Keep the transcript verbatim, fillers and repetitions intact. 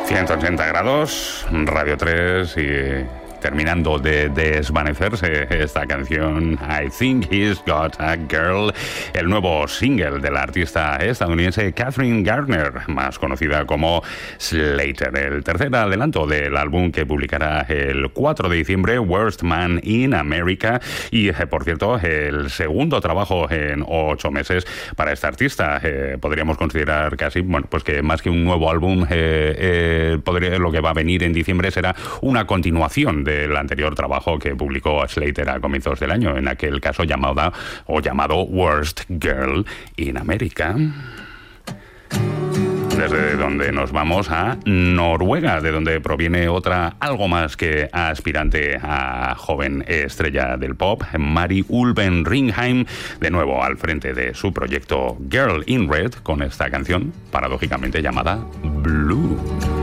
ciento ochenta grados, Radio tres y terminando de desvanecerse esta canción I Think He's Got a Girl, el nuevo single de la artista estadounidense Catherine Gardner, más conocida como Slater, el tercer adelanto del álbum que publicará el cuatro de diciembre, Worst Man in America, y por cierto el segundo trabajo en ocho meses para esta artista. Eh, podríamos considerar casi, bueno, pues que más que un nuevo álbum, eh, eh, podría, lo que va a venir en diciembre será una continuación de el anterior trabajo que publicó Slater a comienzos del año, en aquel caso llamado o llamado Worst Girl in America. Desde donde nos vamos a Noruega, de donde proviene otra algo más que aspirante a joven estrella del pop, Mari Ulven Ringheim, de nuevo al frente de su proyecto Girl in Red, con esta canción paradójicamente llamada Blue.